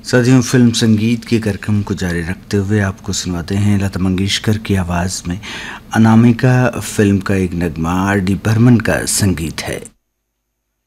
साथियों, फिल्म संगीत के कार्यक्रम को जारी रखते हुए आपको सुनवाते हैं लता मंगेशकर की आवाज़ में अनामिका फिल्म का एक नगमा आर डी बर्मन का संगीत है।